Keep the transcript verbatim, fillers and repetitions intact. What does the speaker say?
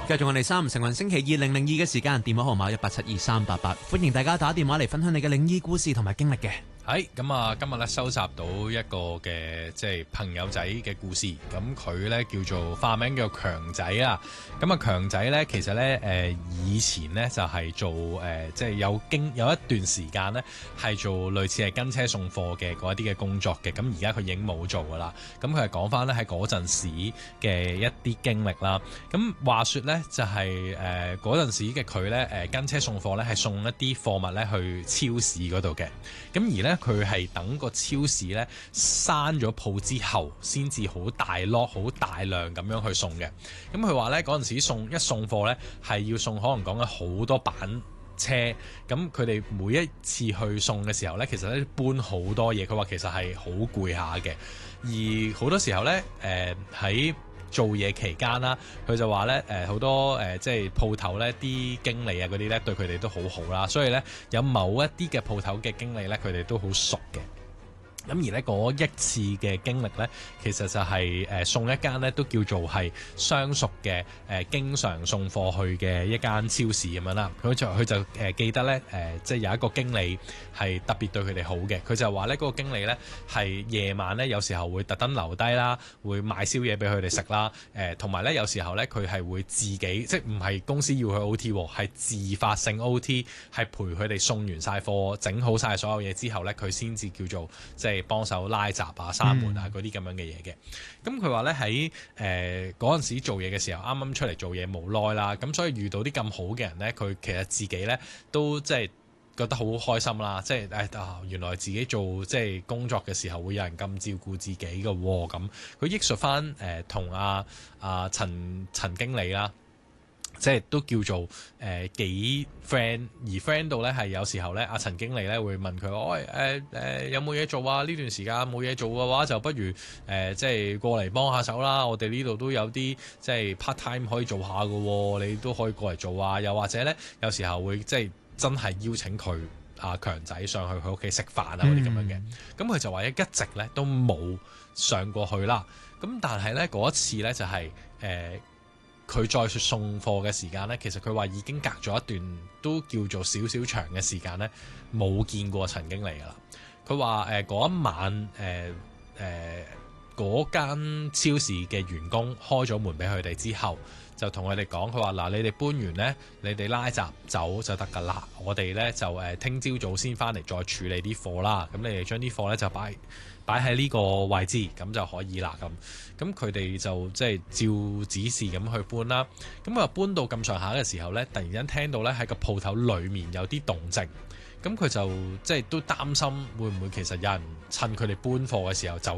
繼續我哋三唔成運星期二零零二嘅時間，電話號碼一八七二三八八，歡迎大家打電話嚟分享你嘅靈異故事同埋經歷嘅。 係咁啊！今日咧收集到一個嘅即係朋友仔嘅故事，咁佢咧叫做化名叫強仔啊。咁啊強仔咧其實咧誒、呃、以前咧就係、是、做誒、呃、即係有經有一段時間咧係做類似係跟車送貨嘅嗰一啲嘅工作嘅。咁而家佢已經冇做噶啦。咁佢係講翻咧喺嗰陣時嘅一啲經歷啦。咁話說咧就係誒嗰陣時嘅佢咧誒跟車送貨咧係送一啲貨物咧去超市嗰度嘅。咁而咧佢係等個超市咧閂咗鋪之後，先至好大 lot 好大量咁樣去送嘅。咁佢話咧嗰陣時送一送貨咧係要送可能講緊好多板車，咁佢哋每一次去送嘅時候咧，其實咧搬好多嘢。佢話其實係好攰下嘅，而好多時候咧誒喺做嘢期間啦，佢就話咧誒好多誒、呃、即係鋪頭咧啲經理啊嗰啲咧對佢哋都好好啦，所以咧有某一啲嘅鋪頭嘅經理咧佢哋都好熟嘅。咁而呢嗰一次嘅經歷呢，其實就係、是、誒、呃、送一間呢都叫做係相熟嘅誒、呃，經常送貨去嘅一間超市咁樣啦。佢就佢就誒、呃、記得呢，誒、呃，即係有一個經理係特別對佢哋好嘅。佢就話呢嗰、那個經理呢係夜晚呢有時候會特登留低啦，會買宵夜俾佢哋食啦。誒同埋呢有時候呢，佢係會自己即係唔係公司要去 O T， 係自發性 O T， 係陪佢哋送完晒貨、整好晒所有嘢之後呢，佢先至叫做即係幫手拉閘啊、閂門啊嗰啲咁樣嘅嘢嘅。咁佢話咧喺誒嗰陣時做嘢嘅時候，啱啱出嚟做嘢冇耐啦，咁所以遇到啲咁好嘅人咧，佢其實自己咧都即係覺得好開心啦，即係誒啊原來自己做即係工作嘅時候會有人咁照顧自己嘅喎。咁佢憶述翻誒同阿阿陳陳經理啦。即係都叫做誒、呃、幾 friend， 而 friend 到咧係有時候咧，阿陳經理咧會問佢：喂誒誒有冇嘢做啊？呢段時間冇嘢做嘅話，就不如誒、呃、即係過嚟幫下手啦。我哋呢度都有啲即係 part time 可以做下嘅喎，你都可以過嚟做啊。又或者咧，有時候會即係真係邀請佢阿強仔上去佢屋企食飯啊嗰啲咁樣嘅。咁佢就話一直咧都冇上過去啦。咁但係咧嗰一次咧就係、是、誒。呃佢再送貨嘅時間呢，其實佢話已經隔咗一段都叫做少少長嘅時間呢，冇見過陳經理㗎啦。佢話誒嗰一晚誒誒嗰間超市嘅員工開咗門俾佢哋之後，就同佢哋講，佢話嗱，你哋搬完呢，你哋拉閘走就得㗎啦。我哋呢，就誒聽朝早先翻嚟再處理啲貨啦。咁你哋將啲貨呢，就擺擺喺呢個位置，咁就可以啦。咁咁佢哋就即係照指示咁去搬啦。咁啊搬到咁上下嘅時候呢，突然間聽到呢喺個鋪頭裡面有啲動靜。咁佢就即係都擔心會唔會其實有人趁佢哋搬貨嘅時候走